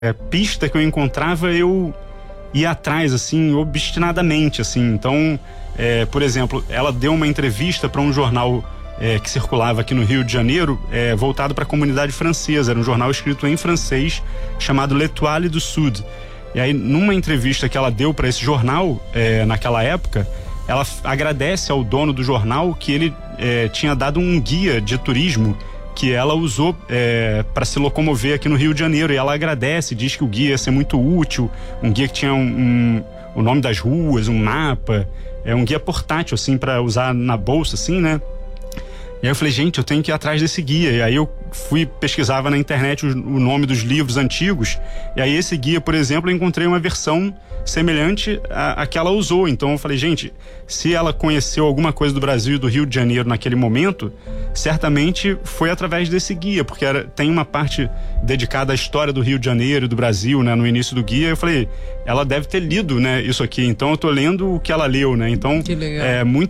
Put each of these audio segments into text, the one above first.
pista que eu encontrava, eu ia atrás, assim, obstinadamente, assim. Então, por exemplo, ela deu uma entrevista para um jornal que circulava aqui no Rio de Janeiro, voltado para a comunidade francesa. Era um jornal escrito em francês, chamado L'Étoile du Sud. E aí, numa entrevista que ela deu para esse jornal, naquela época, ela agradece ao dono do jornal que ele tinha dado um guia de turismo que ela usou para se locomover aqui no Rio de Janeiro. E ela agradece, diz que o guia ia ser muito útil, um guia que tinha o nome das ruas, um mapa, um guia portátil, assim, para usar na bolsa, assim, né? E aí eu falei, gente, eu tenho que ir atrás desse guia. E aí eu pesquisava na internet o nome dos livros antigos. E aí esse guia, por exemplo, eu encontrei uma versão semelhante à que ela usou. Então eu falei, gente, se ela conheceu alguma coisa do Brasil e do Rio de Janeiro naquele momento, certamente foi através desse guia, porque tem uma parte dedicada à história do Rio de Janeiro e do Brasil, né, no início do guia. Eu falei, ela deve ter lido, né, isso aqui. Então eu tô lendo o que ela leu, né? Então, que legal.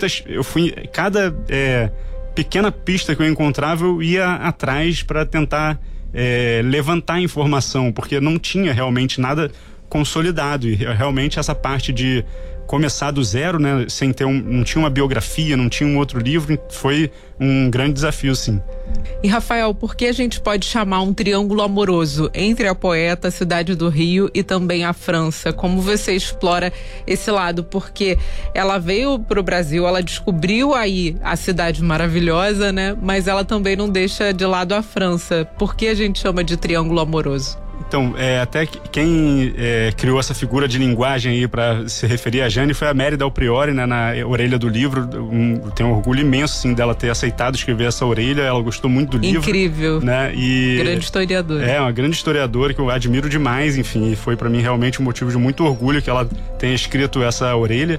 Cada pequena pista que eu encontrava, eu ia atrás para tentar levantar informação, porque não tinha realmente nada consolidado. E realmente essa parte de começar do zero, né, sem ter não tinha uma biografia, não tinha um outro livro, foi um grande desafio, sim. E Rafael, por que a gente pode chamar um triângulo amoroso entre a poeta, a cidade do Rio e também a França? Como você explora esse lado? Porque ela veio pro Brasil, ela descobriu aí a cidade maravilhosa, né? Mas ela também não deixa de lado a França. Por que a gente chama de triângulo amoroso? Então, até quem criou essa figura de linguagem aí para se referir a Jane foi a Mary Del Priore, né, na orelha do livro. Tenho um orgulho imenso, assim, dela ter aceitado escrever essa orelha. Ela gostou muito do livro. Incrível. Né? Grande historiadora. Uma grande historiadora que eu admiro demais, enfim, e foi para mim realmente um motivo de muito orgulho que ela tenha escrito essa orelha.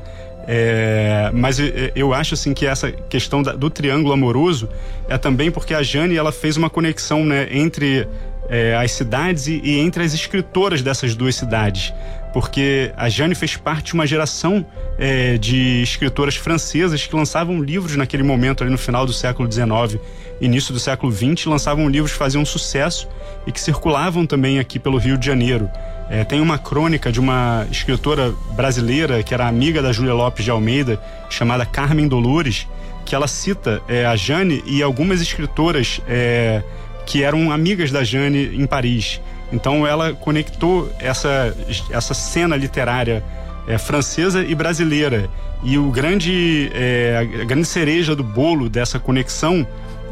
Mas eu acho, assim, que essa questão do triângulo amoroso é também porque a Jane, ela fez uma conexão, né, entre as cidades e entre as escritoras dessas duas cidades, porque a Jane fez parte de uma geração de escritoras francesas que lançavam livros naquele momento, ali no final do século XIX, início do século XX, lançavam livros que faziam sucesso e que circulavam também aqui pelo Rio de Janeiro. Tem uma crônica de uma escritora brasileira que era amiga da Júlia Lopes de Almeida, chamada Carmen Dolores, que ela cita a Jane e algumas escritoras que eram amigas da Jane em Paris. Então ela conectou essa cena literária francesa e brasileira. E a grande cereja do bolo dessa conexão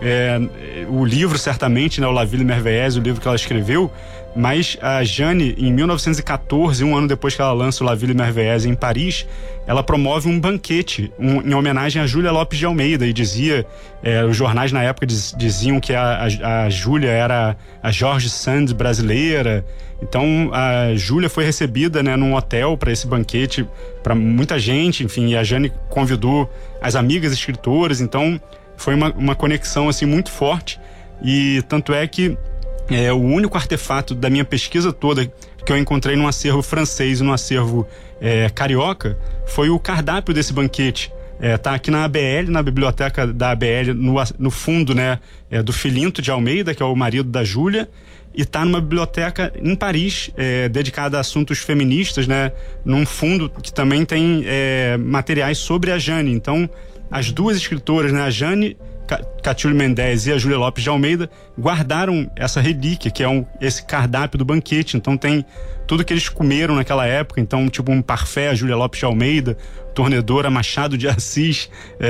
o livro, certamente, né, o La Ville Merveilleuse, o livro que ela escreveu. Mas a Jane, em 1914, um ano depois que ela lança o La Ville Merveilleuse em Paris, ela promove um banquete em homenagem a Júlia Lopes de Almeida, e dizia, os jornais na época diziam que a Júlia era a George Sand brasileira. Então a Júlia foi recebida, né, num hotel para esse banquete, para muita gente, enfim, e a Jane convidou as amigas escritoras. Então foi uma conexão, assim, muito forte. E tanto é que o único artefato da minha pesquisa toda que eu encontrei num acervo francês e num acervo carioca foi o cardápio desse banquete. Tá aqui na ABL, na biblioteca da ABL, no fundo, né, do Filinto de Almeida, que é o marido da Júlia, e tá numa biblioteca em Paris, dedicada a assuntos feministas, né, num fundo que também tem materiais sobre a Jane. Então, as duas escritoras, né, a Jane Catulle Mendes e a Júlia Lopes de Almeida, guardaram essa relíquia, que é esse cardápio do banquete. Então tem tudo que eles comeram naquela época. Então, tipo, um parfait, a Júlia Lopes de Almeida, tornedora Machado de Assis,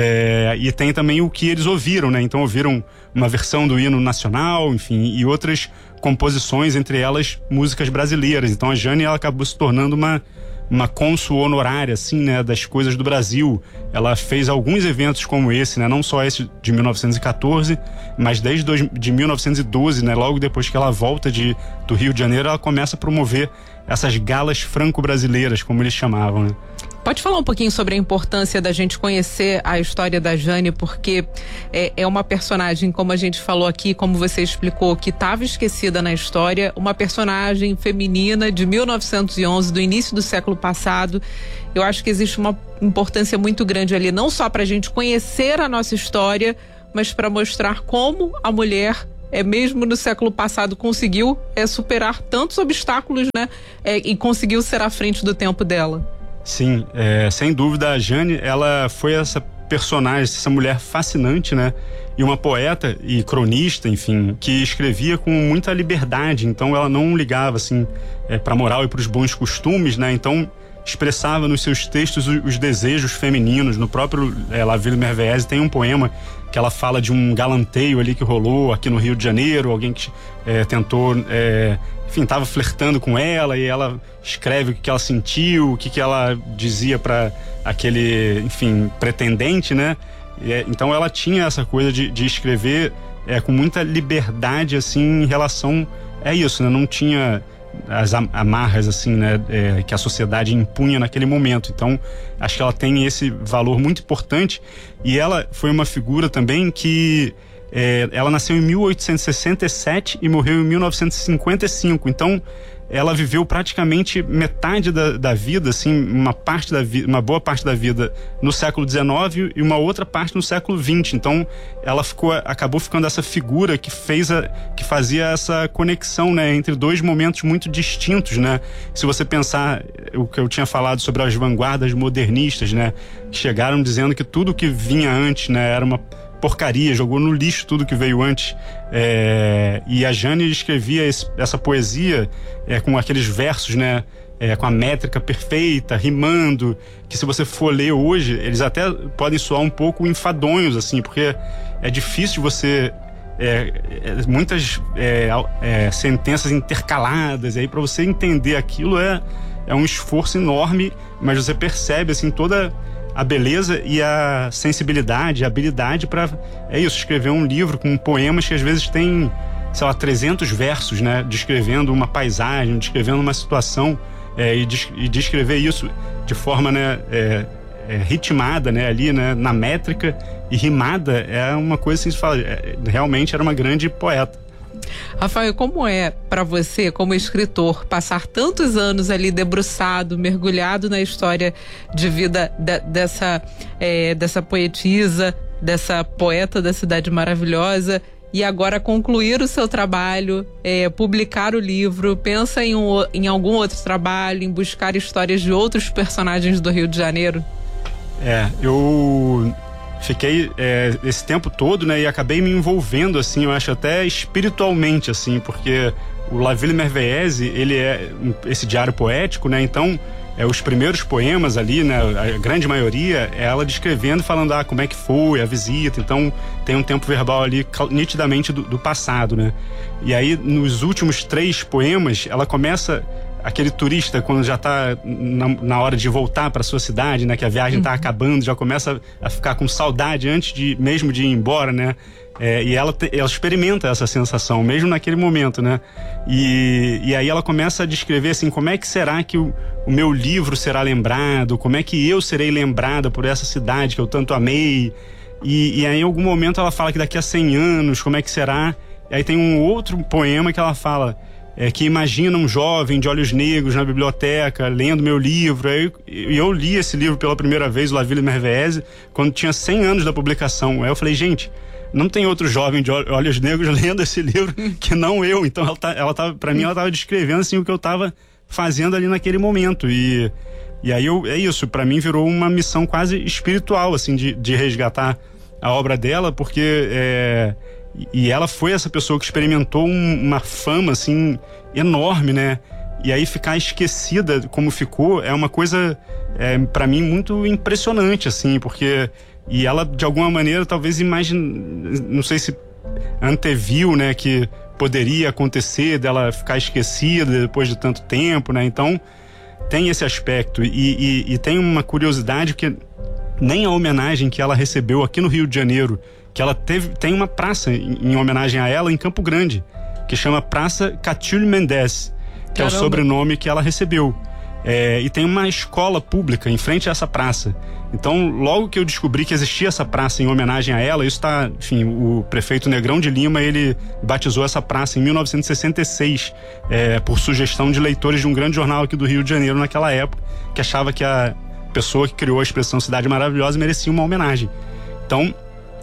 e tem também o que eles ouviram, né? Então ouviram uma versão do hino nacional, enfim, e outras composições, entre elas músicas brasileiras. Então a Jane, ela acabou se tornando uma cônsul honorária, assim, né, das coisas do Brasil. Ela fez alguns eventos como esse, né, não só esse de 1914, mas desde de 1912, né, logo depois que ela volta do Rio de Janeiro, ela começa a promover essas galas franco-brasileiras, como eles chamavam, né. Pode falar um pouquinho sobre a importância da gente conhecer a história da Jane, porque é uma personagem, como a gente falou aqui, como você explicou, que estava esquecida na história, uma personagem feminina de 1911, do início do século passado. Eu acho que existe uma importância muito grande ali, não só para a gente conhecer a nossa história, mas para mostrar como a mulher mesmo no século passado, conseguiu superar tantos obstáculos, né? E conseguiu ser à frente do tempo dela. Sim, sem dúvida a Jane, ela foi essa personagem, essa mulher fascinante, né? E uma poeta e cronista, enfim, que escrevia com muita liberdade. Então ela não ligava assim para a moral e para os bons costumes, né? Então expressava nos seus textos os desejos femininos. No próprio La Ville Merveilleuse tem um poema que ela fala de um galanteio ali que rolou aqui no Rio de Janeiro, alguém que tentou, enfim, estava flertando com ela, e ela escreve o que ela sentiu, o que ela dizia para aquele, enfim, pretendente, né? Então ela tinha essa coisa de escrever com muita liberdade, assim, em relação a isso, né? Não tinha as amarras, assim, né? Que a sociedade impunha naquele momento. Então acho que ela tem esse valor muito importante, e ela foi uma figura também que ela nasceu em 1867 e morreu em 1955. Então ela viveu praticamente metade da vida, assim, uma boa parte da vida no século XIX e uma outra parte no século XX. Então ela acabou ficando essa figura que fazia essa conexão, né, entre dois momentos muito distintos, né? Se você pensar o que eu tinha falado sobre as vanguardas modernistas, né, que chegaram dizendo que tudo que vinha antes, né, era uma porcaria, jogou no lixo tudo que veio antes, e a Jane escrevia essa poesia com aqueles versos, né, com a métrica perfeita, rimando, que se você for ler hoje, eles até podem soar um pouco enfadonhos, assim, porque é difícil você muitas sentenças intercaladas, e aí para você entender aquilo é um esforço enorme, mas você percebe, assim, toda a beleza e a sensibilidade, a habilidade para escrever um livro com poemas que às vezes tem, sei lá, 300 versos, né, descrevendo uma paisagem, descrevendo uma situação, e descrever isso de forma, né, ritmada, né, ali, né, na métrica, e rimada, é uma coisa assim, se fala, realmente era uma grande poeta. Rafael, como é para você, como escritor, passar tantos anos ali debruçado, mergulhado na história de vida dessa poetisa, dessa poeta da Cidade Maravilhosa, e agora concluir o seu trabalho, publicar o livro? Pensa em algum outro trabalho, em buscar histórias de outros personagens do Rio de Janeiro? Eu fiquei esse tempo todo, né, e acabei me envolvendo, assim, eu acho até espiritualmente, assim, porque o La Ville Merveilleuse, ele é esse diário poético, né, então os primeiros poemas ali, né, a grande maioria, é ela descrevendo, falando como é que foi a visita. Então tem um tempo verbal ali nitidamente do passado, né, e aí nos últimos 3 poemas ela começa aquele turista, quando já está na hora de voltar para sua cidade, né, que a viagem está acabando, já começa a ficar com saudade antes mesmo de ir embora, né, e ela experimenta essa sensação mesmo naquele momento, né, e aí ela começa a descrever, assim, como é que será que o meu livro será lembrado, como é que eu serei lembrada por essa cidade que eu tanto amei, e aí em algum momento ela fala que daqui a 100 anos, como é que será. E aí tem um outro poema que ela fala que imagina um jovem de olhos negros na biblioteca, lendo meu livro. Eu li esse livro pela primeira vez, La Ville Merveilleuse, quando tinha 100 anos da publicação. Aí eu falei, gente, não tem outro jovem de olhos negros lendo esse livro que não eu. Então ela para mim, ela estava descrevendo, assim, o que eu estava fazendo ali naquele momento. E aí isso, para mim virou uma missão quase espiritual, assim, de resgatar a obra dela, porque e ela foi essa pessoa que experimentou uma fama, assim, enorme, né? E aí ficar esquecida como ficou é uma coisa, para mim, muito impressionante, assim, porque... E ela, de alguma maneira, talvez não sei se anteviu, né, que poderia acontecer dela ficar esquecida depois de tanto tempo, né? Então, tem esse aspecto. E tem uma curiosidade que nem a homenagem que ela recebeu aqui no Rio de Janeiro, que ela tem uma praça em homenagem a ela em Campo Grande, que chama Praça Catulle Mendes, que Caramba. É o sobrenome que ela recebeu. E tem uma escola pública em frente a essa praça. Então, logo que eu descobri que existia essa praça em homenagem a ela, enfim, o prefeito Negrão de Lima, ele batizou essa praça em 1966, por sugestão de leitores de um grande jornal aqui do Rio de Janeiro naquela época, que achava que a pessoa que criou a expressão Cidade Maravilhosa merecia uma homenagem. Então,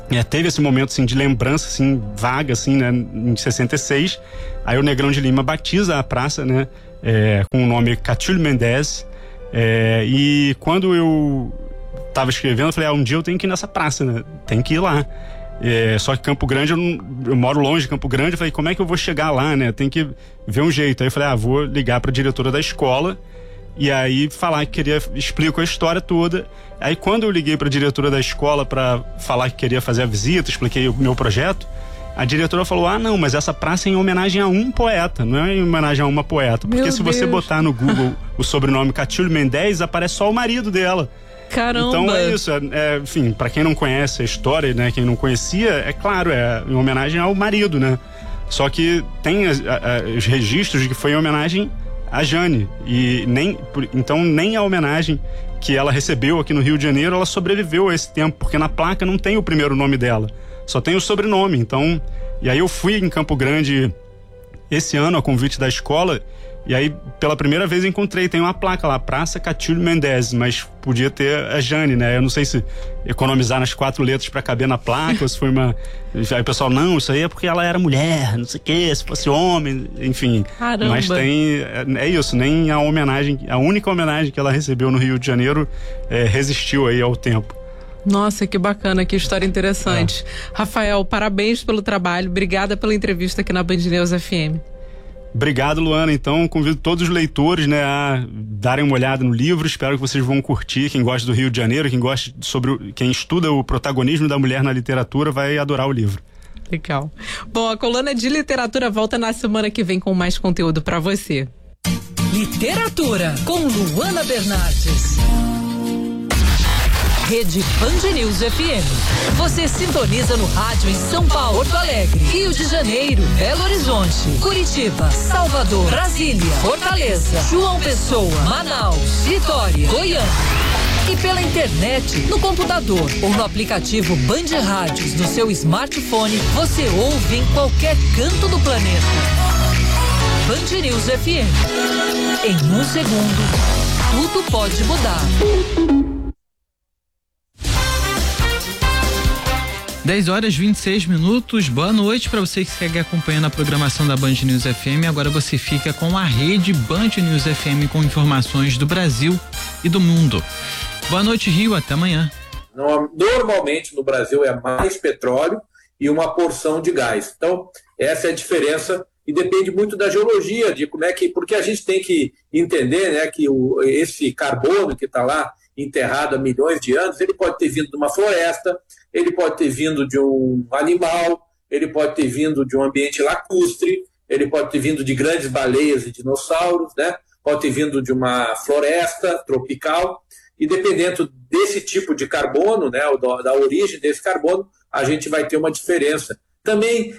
Teve esse momento, assim, de lembrança, assim, vaga, assim, né, em 66. Aí o Negrão de Lima batiza a praça, né, com o nome Catulle Mendes. E quando eu tava escrevendo, eu falei, um dia eu tenho que ir nessa praça, né, tem que ir lá. Só que Campo Grande, eu moro longe de Campo Grande, eu falei, como é que eu vou chegar lá, né, tem que ver um jeito. Aí eu falei, vou ligar pra diretora da escola e aí falar que explico a história toda. Aí quando eu liguei pra diretora da escola pra falar que queria fazer a visita, expliquei o meu projeto, a diretora falou, não, mas essa praça é em homenagem a um poeta, não é em homenagem a uma poeta, porque se você botar no Google o sobrenome Catulle Mendes, aparece só o marido dela. Caramba! Então é isso, enfim, pra quem não conhece a história, né, quem não conhecia, é claro, em homenagem ao marido, né, só que tem os registros de que foi em homenagem a Jane, e então nem a homenagem que ela recebeu aqui no Rio de Janeiro, ela sobreviveu a esse tempo, porque na placa não tem o primeiro nome dela, só tem o sobrenome. Então, e aí eu fui em Campo Grande esse ano a convite da escola, e aí pela primeira vez encontrei, tem uma placa lá, Praça Catulle Mendes, mas podia ter a Jane, né? Eu não sei se economizar nas 4 letras pra caber na placa, ou se foi aí o pessoal, não, isso aí é porque ela era mulher, não sei o que, se fosse homem, enfim. Caramba. Mas é isso, nem a única homenagem que ela recebeu no Rio de Janeiro resistiu aí ao tempo. Nossa, que bacana, que história interessante. Rafael, parabéns pelo trabalho, obrigada pela entrevista aqui na Band News FM. Obrigado, Luana. Então, convido todos os leitores, né, a darem uma olhada no livro. Espero que vocês vão curtir. Quem gosta do Rio de Janeiro, quem estuda o protagonismo da mulher na literatura, vai adorar o livro. Legal. Bom, a coluna de literatura volta na semana que vem com mais conteúdo para você. Literatura com Luana Bernardes. Rede Band News FM. Você sintoniza no rádio em São Paulo, Porto Alegre, Rio de Janeiro, Belo Horizonte, Curitiba, Salvador, Brasília, Fortaleza, João Pessoa, Manaus, Vitória, Goiânia. E pela internet, no computador ou no aplicativo Band Rádios do seu smartphone, você ouve em qualquer canto do planeta. Band News FM. Em 1 segundo, tudo pode mudar. 10h26. Boa noite para você que segue acompanhando a programação da Band News FM. Agora você fica com a rede Band News FM com informações do Brasil e do mundo. Boa noite, Rio. Até amanhã. Normalmente no Brasil é mais petróleo e uma porção de gás. Então, essa é a diferença e depende muito da geologia, de como porque a gente tem que entender, né, que esse carbono que está lá enterrado há milhões de anos, ele pode ter vindo de uma floresta, ele pode ter vindo de um animal, ele pode ter vindo de um ambiente lacustre, ele pode ter vindo de grandes baleias e dinossauros, né? Pode ter vindo de uma floresta tropical, e dependendo desse tipo de carbono, né, da origem desse carbono, a gente vai ter uma diferença. Também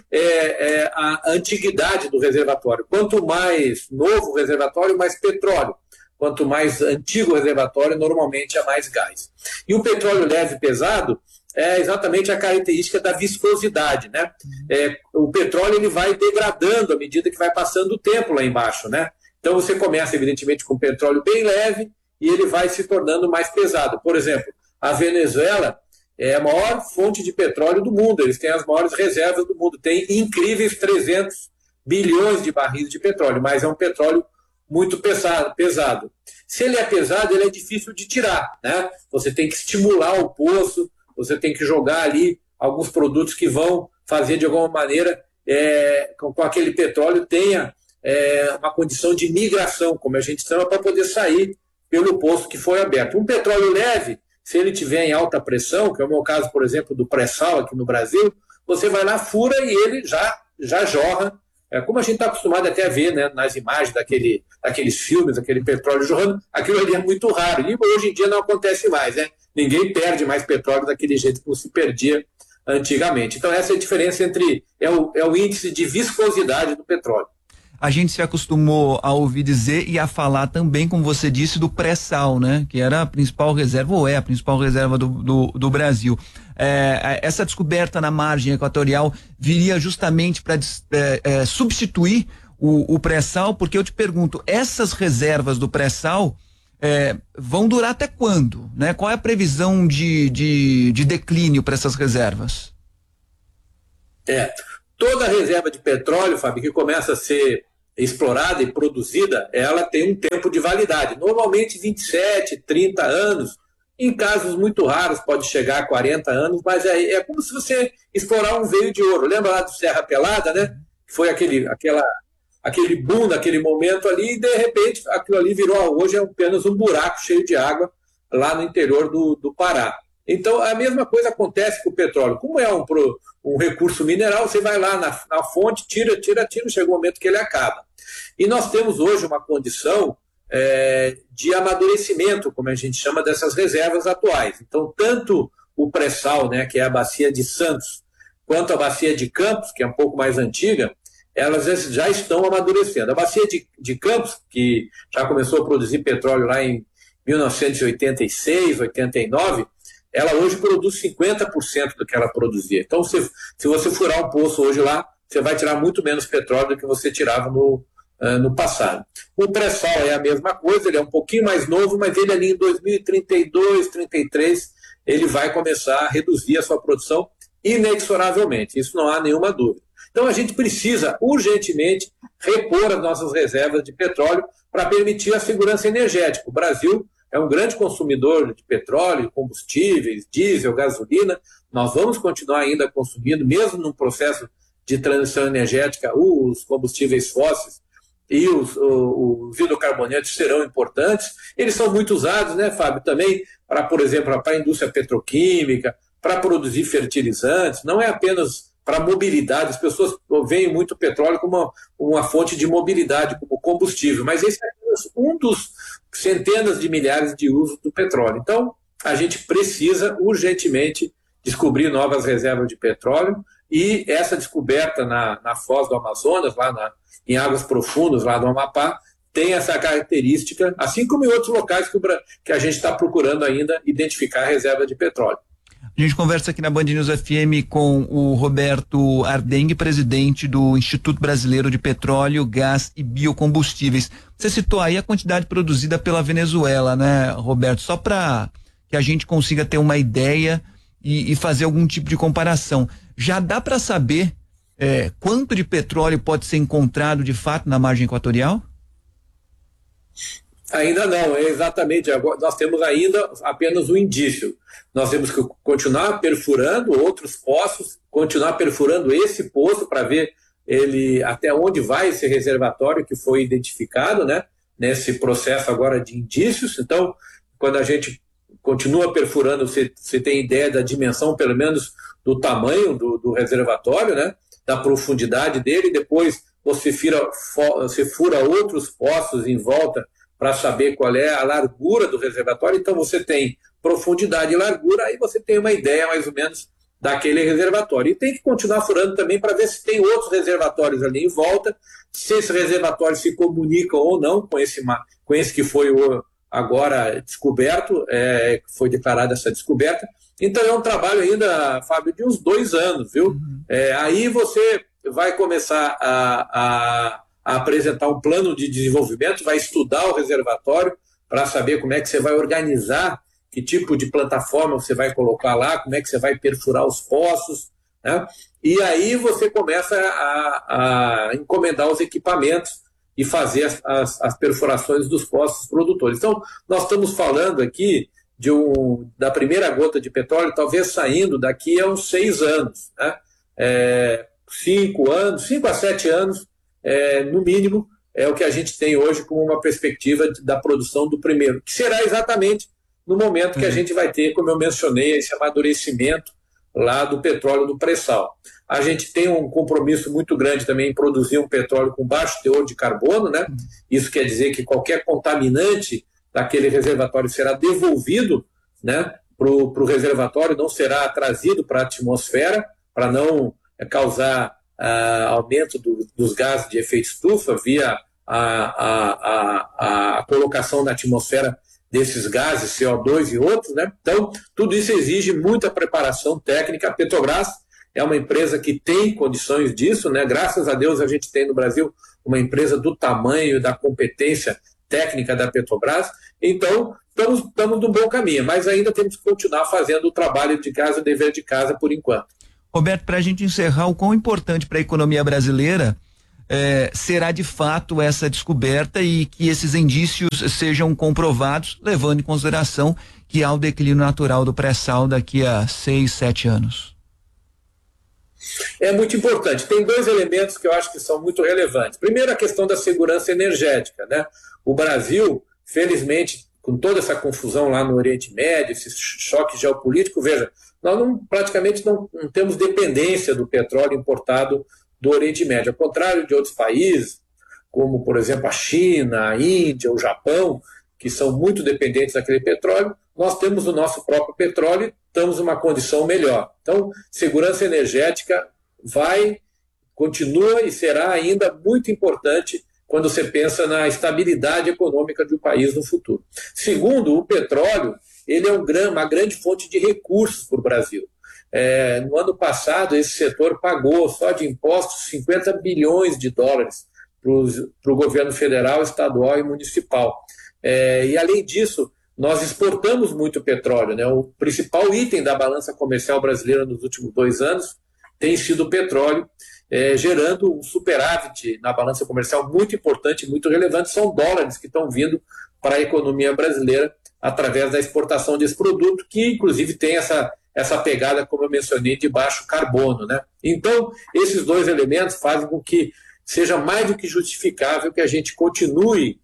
a antiguidade do reservatório. Quanto mais novo o reservatório, mais petróleo. Quanto mais antigo o reservatório, normalmente é mais gás. E o petróleo leve e pesado é exatamente a característica da viscosidade, né? O petróleo ele vai degradando à medida que vai passando o tempo lá embaixo, né? Então você começa, evidentemente, com petróleo bem leve e ele vai se tornando mais pesado. Por exemplo, a Venezuela é a maior fonte de petróleo do mundo, eles têm as maiores reservas do mundo, tem incríveis 300 bilhões de barris de petróleo, mas é um petróleo muito pesado. Se ele é pesado, ele é difícil de tirar, né? Você tem que estimular o poço, você tem que jogar ali alguns produtos que vão fazer de alguma maneira com aquele petróleo tenha uma condição de migração, como a gente chama, para poder sair pelo poço que foi aberto. Um petróleo leve, se ele tiver em alta pressão, que é o meu caso, por exemplo, do pré-sal aqui no Brasil, você vai lá, fura e ele já jorra. Como a gente está acostumado até a ver, né, nas imagens daqueles filmes, aquele petróleo jorrando, aquilo ali é muito raro. E hoje em dia não acontece mais, né? Ninguém perde mais petróleo daquele jeito que se perdia antigamente. Então essa é a diferença entre o índice de viscosidade do petróleo. A gente se acostumou a ouvir dizer e a falar também, como você disse, do pré-sal, né? Que era a principal reserva, ou é a principal reserva do Brasil. Essa descoberta na margem equatorial viria justamente para substituir o pré-sal, porque eu te pergunto, essas reservas do pré-sal vão durar até quando, né? Qual é a previsão de declínio para essas reservas? Toda reserva de petróleo, Fábio, que começa a ser explorada e produzida, ela tem um tempo de validade, normalmente 27, 30 anos, em casos muito raros pode chegar a 40 anos, mas é como se você explorar um veio de ouro. Lembra lá do Serra Pelada, né? Foi aquele boom naquele momento ali, e de repente aquilo ali virou, hoje é apenas um buraco cheio de água lá no interior do Pará. Então, a mesma coisa acontece com o petróleo. Como é um recurso mineral, você vai lá na fonte, tira, chega um momento que ele acaba. E nós temos hoje uma condição de amadurecimento, como a gente chama, dessas reservas atuais. Então, tanto o pré-sal, né, que é a bacia de Santos, quanto a bacia de Campos, que é um pouco mais antiga, elas já estão amadurecendo. A bacia de Campos, que já começou a produzir petróleo lá em 1986, 89, ela hoje produz 50% do que ela produzia. Então, se você furar um poço hoje lá, você vai tirar muito menos petróleo do que você tirava no passado. O pré-sal é a mesma coisa, ele é um pouquinho mais novo, mas ele ali em 2032, 33, ele vai começar a reduzir a sua produção inexoravelmente, isso não há nenhuma dúvida. Então a gente precisa urgentemente repor as nossas reservas de petróleo para permitir a segurança energética. O Brasil é um grande consumidor de petróleo, combustíveis, diesel, gasolina. Nós vamos continuar ainda consumindo, mesmo num processo de transição energética, os combustíveis fósseis e os hidrocarbonetos serão importantes. Eles são muito usados, né, Fábio, também para, por exemplo, para a indústria petroquímica, para produzir fertilizantes, não é apenas para mobilidade. As pessoas veem muito petróleo como uma fonte de mobilidade, como combustível, mas esse é um dos centenas de milhares de usos do petróleo. Então, a gente precisa urgentemente descobrir novas reservas de petróleo, e essa descoberta na foz do Amazonas, lá em águas profundas lá do Amapá, tem essa característica, assim como em outros locais que a gente está procurando ainda identificar a reserva de petróleo. A gente conversa aqui na Band News FM com o Roberto Ardengue, presidente do Instituto Brasileiro de Petróleo, Gás e Biocombustíveis. Você citou aí a quantidade produzida pela Venezuela, né, Roberto? Só para que a gente consiga ter uma ideia e fazer algum tipo de comparação. Já dá para saber quanto de petróleo pode ser encontrado de fato na margem equatorial? Ainda não, exatamente. Nós temos ainda apenas um indício. Nós temos que continuar perfurando outros poços, continuar perfurando esse poço para ver até onde vai esse reservatório que foi identificado, né, nesse processo agora de indícios. Então, quando a gente continua perfurando, você tem ideia da dimensão, pelo menos do tamanho do reservatório, né, da profundidade dele. Depois você fura outros poços em volta para saber qual é a largura do reservatório. Então você tem profundidade e largura, aí você tem uma ideia mais ou menos daquele reservatório. E tem que continuar furando também para ver se tem outros reservatórios ali em volta, se esse reservatório se comunica ou não com esse que foi agora descoberto, foi declarada essa descoberta. Então é um trabalho ainda, Fábio, de uns 2 anos, viu? Aí você vai começar a apresentar um plano de desenvolvimento, vai estudar o reservatório para saber como é que você vai organizar, que tipo de plataforma você vai colocar lá, como é que você vai perfurar os poços, né? E aí você começa a encomendar os equipamentos e fazer as perfurações dos poços produtores. Então, nós estamos falando aqui da primeira gota de petróleo, talvez saindo daqui a uns 6 anos, né? 5 a 7 anos, no mínimo, é o que a gente tem hoje como uma perspectiva da produção do primeiro, que será exatamente no momento que a gente vai ter, como eu mencionei, esse amadurecimento lá do petróleo do pré-sal. A gente tem um compromisso muito grande também em produzir um petróleo com baixo teor de carbono, né? Isso quer dizer que qualquer contaminante daquele reservatório será devolvido, né, para o reservatório, não será trazido para a atmosfera, para não causar aumento dos gases de efeito estufa via a colocação na atmosfera desses gases, CO2 e outros, né? Então, tudo isso exige muita preparação técnica. A Petrobras é uma empresa que tem condições disso, né? Graças a Deus a gente tem no Brasil uma empresa do tamanho e da competência técnica da Petrobras. Então, estamos no bom caminho, mas ainda temos que continuar fazendo o trabalho de casa, o dever de casa por enquanto. Roberto, para a gente encerrar, o quão importante para a economia brasileira será de fato essa descoberta e que esses indícios sejam comprovados, levando em consideração que há o declínio natural do pré-sal daqui a 6, 7 anos? É muito importante. Tem 2 elementos que eu acho que são muito relevantes. Primeiro, a questão da segurança energética, né? O Brasil, felizmente, com toda essa confusão lá no Oriente Médio, esse choque geopolítico, veja, nós praticamente não temos dependência do petróleo importado do Oriente Médio. Ao contrário de outros países, como, por exemplo, a China, a Índia, o Japão, que são muito dependentes daquele petróleo, nós temos o nosso próprio petróleo e estamos numa condição melhor. Então, segurança energética continua e será ainda muito importante quando você pensa na estabilidade econômica de um país no futuro. Segundo, o petróleo, ele é uma grande fonte de recursos para o Brasil. No ano passado, esse setor pagou só de impostos 50 bilhões de dólares para o governo federal, estadual e municipal. E, além disso, nós exportamos muito petróleo, né? O principal item da balança comercial brasileira nos últimos 2 anos tem sido o petróleo, gerando um superávit na balança comercial muito importante, muito relevante. São dólares que estão vindo para a economia brasileira através da exportação desse produto, que inclusive tem essa pegada, como eu mencionei, de baixo carbono, né? Então, esses 2 elementos fazem com que seja mais do que justificável que a gente continue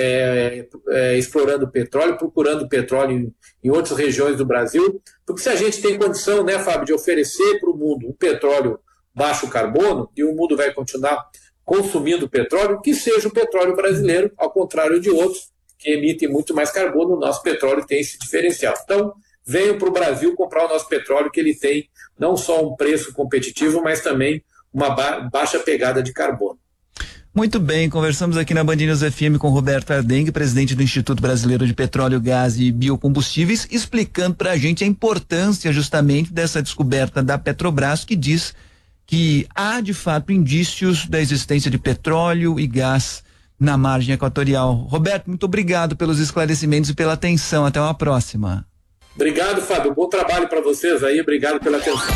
explorando petróleo, procurando petróleo em outras regiões do Brasil, porque se a gente tem condição, né, Fábio, de oferecer para o mundo um petróleo baixo carbono, e o mundo vai continuar consumindo petróleo, que seja o petróleo brasileiro, ao contrário de outros que emitem muito mais carbono. O nosso petróleo tem esse diferencial. Então, venham para o Brasil comprar o nosso petróleo, que ele tem não só um preço competitivo, mas também uma baixa pegada de carbono. Muito bem, conversamos aqui na Band News FM com Roberto Ardengue, presidente do Instituto Brasileiro de Petróleo, Gás e Biocombustíveis, explicando para a gente a importância justamente dessa descoberta da Petrobras, que diz que há de fato indícios da existência de petróleo e gás na margem equatorial. Roberto, muito obrigado pelos esclarecimentos e pela atenção. Até uma próxima. Obrigado, Fábio. Bom trabalho para vocês aí. Obrigado pela atenção.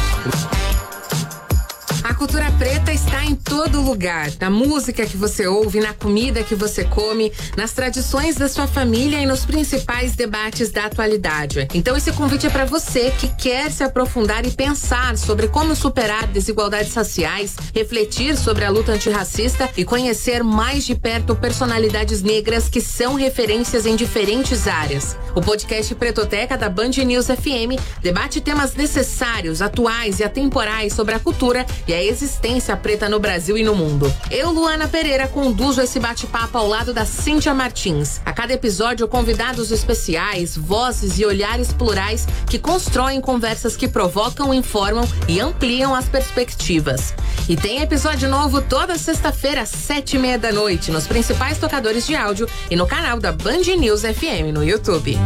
A cultura preta está em todo lugar, na música que você ouve, na comida que você come, nas tradições da sua família e nos principais debates da atualidade. Então esse convite é para você que quer se aprofundar e pensar sobre como superar desigualdades raciais, refletir sobre a luta antirracista e conhecer mais de perto personalidades negras que são referências em diferentes áreas. O podcast Pretoteca da Band News FM debate temas necessários, atuais e atemporais sobre a cultura e a existência preta no Brasil e no mundo. Eu, Luana Pereira, conduzo esse bate-papo ao lado da Cíntia Martins. A cada episódio, convidados especiais, vozes e olhares plurais que constroem conversas que provocam, informam e ampliam as perspectivas. E tem episódio novo toda sexta-feira às 7:30 da noite nos principais tocadores de áudio e no canal da Band News FM no YouTube.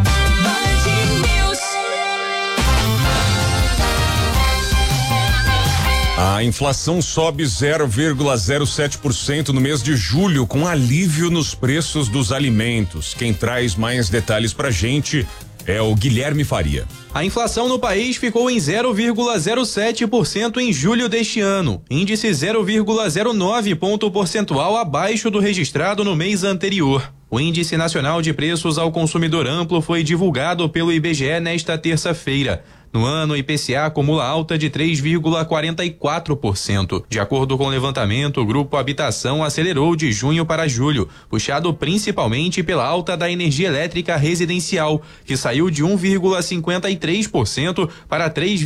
A inflação sobe 0,07% no mês de julho, com alívio nos preços dos alimentos. Quem traz mais detalhes pra gente é o Guilherme Faria. A inflação no país ficou em 0,07% em julho deste ano, índice 0,09 ponto percentual abaixo do registrado no mês anterior. O Índice Nacional de Preços ao Consumidor Amplo foi divulgado pelo IBGE nesta terça-feira. No ano, o IPCA acumula alta de 3,44%. De acordo com o levantamento, o Grupo Habitação acelerou de junho para julho, puxado principalmente pela alta da energia elétrica residencial, que saiu de 1,53% para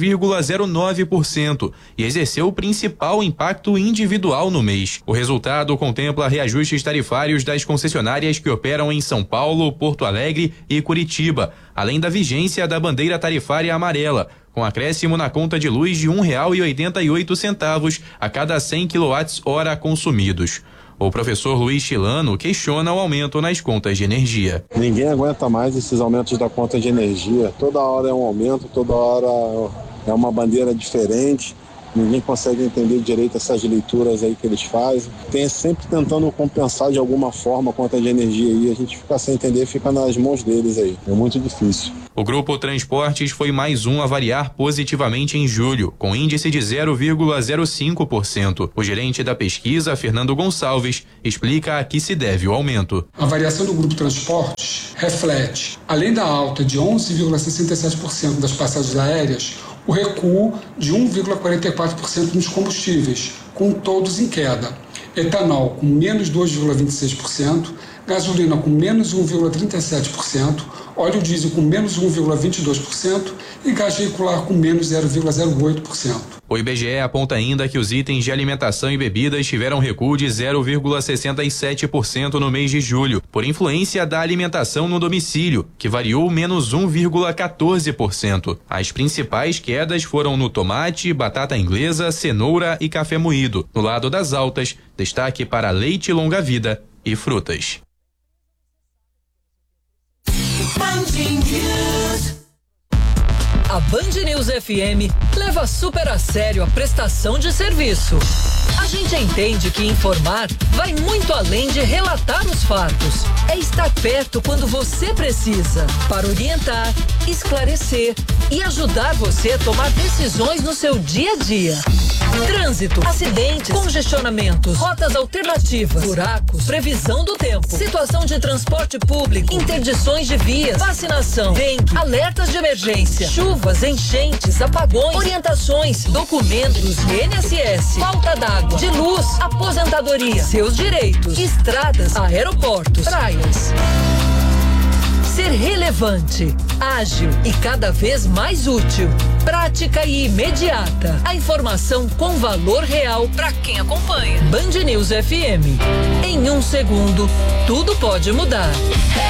3,09% e exerceu o principal impacto individual no mês. O resultado contempla reajustes tarifários das concessionárias que operam em São Paulo, Porto Alegre e Curitiba, além da vigência da bandeira tarifária amarela, com acréscimo na conta de luz de R$1,88 a cada 100 kWh consumidos. O professor Luiz Chilano questiona o aumento nas contas de energia. Ninguém aguenta mais esses aumentos da conta de energia. Toda hora é um aumento, toda hora é uma bandeira diferente. ninguém consegue entender direito essas leituras aí que eles fazem. Tem sempre tentando compensar de alguma forma a conta de energia aí, a gente fica sem entender, fica nas mãos deles aí, é muito difícil. O Grupo Transportes foi mais um a variar positivamente em julho, com índice de 0,05%. O gerente da pesquisa, Fernando Gonçalves, explica a que se deve o aumento. A variação do Grupo Transportes reflete, além da alta de 11,67% das passagens aéreas, o recuo de 1,44% nos combustíveis, com todos em queda. Etanol com menos 2,26%, gasolina com menos 1,37%, óleo diesel com menos 1,22% e gás veicular com menos 0,08%. O IBGE aponta ainda que os itens de alimentação e bebidas tiveram recuo de 0,67% no mês de julho, por influência da alimentação no domicílio, que variou menos 1,14%. As principais quedas foram no tomate, batata inglesa, cenoura e café moído. No lado das altas, destaque para leite longa-vida e frutas. A Band News FM leva super a sério a prestação de serviço. A gente entende que informar vai muito além de relatar os fatos. É estar perto quando você precisa, para orientar, esclarecer e ajudar você a tomar decisões no seu dia a dia. Trânsito, acidentes, congestionamentos, rotas alternativas, buracos, previsão do tempo, situação de transporte público, interdições de vias, vacinação, dengue, alertas de emergência, chuvas, enchentes, apagões, orientações, documentos, INSS, falta d'água, de luz, aposentadoria, seus direitos, estradas, aeroportos, praias. Ser relevante, ágil e cada vez mais útil. Prática e imediata. A informação com valor real para quem acompanha. Band News FM. Em um segundo, tudo pode mudar.